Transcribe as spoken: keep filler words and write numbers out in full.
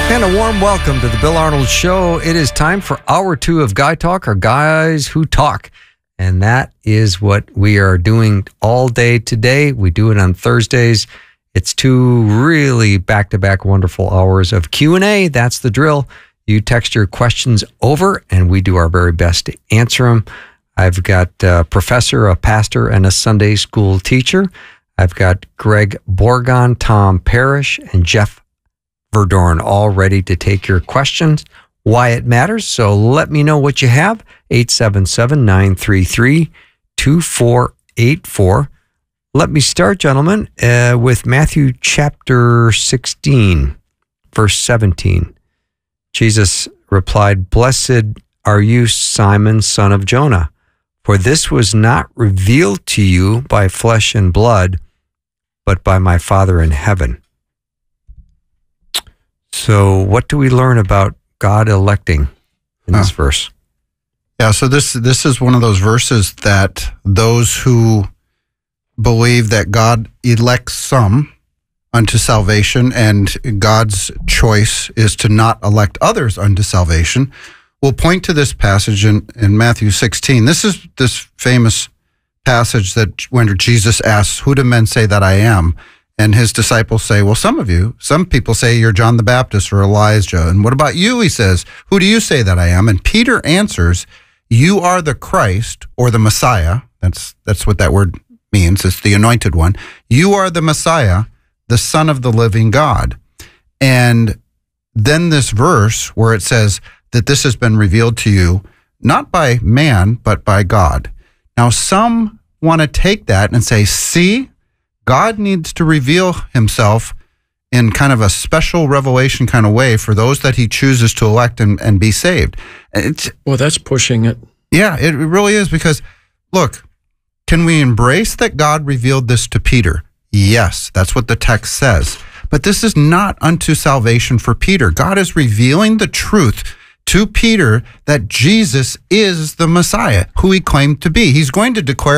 And a warm welcome to the Bill Arnold Show. It is time for hour two of Guy Talk, or Guys Who Talk. And that is what we are doing all day today. We do it on Thursdays. It's two really back-to-back wonderful hours of Q and A. That's the drill. You text your questions over, and we do our very best to answer them. I've got a professor, a pastor, and a Sunday school teacher. I've got Greg Borgon, Tom Parrish, and Jeff Verdorn all ready to take your questions, why it matters. So let me know what you have. eight seven seven, nine three three, two four eight four. Let me start, gentlemen, uh, with Matthew chapter sixteen, verse seventeen. Jesus replied, "Blessed are you, Simon, son of Jonah, for this was not revealed to you by flesh and blood, but by my Father in heaven." So what do we learn about God electing in this huh. verse? Yeah, so this this is one of those verses that those who believe that God elects some unto salvation and God's choice is to not elect others unto salvation will point to this passage in, in Matthew sixteen. This is this famous passage that when Jesus asks, "Who do men say that I am?" And his disciples say, "Well, some of you, some people say you're John the Baptist or Elijah. And what about you?" He says, "Who do you say that I am?" And Peter answers, "You are the Christ," or the Messiah. That's that's what that word means. It's the anointed one. "You are the Messiah, the Son of the living God." And then this verse where it says that this has been revealed to you, not by man, but by God. Now, some want to take that and say, see, God needs to reveal himself in kind of a special revelation kind of way for those that he chooses to elect and, and be saved. It's, well, that's pushing it. Yeah, it really is, because, look, can we embrace that God revealed this to Peter? Yes, that's what the text says. But this is not unto salvation for Peter. God is revealing the truth to Peter that Jesus is the Messiah, who he claimed to be. He's going to declare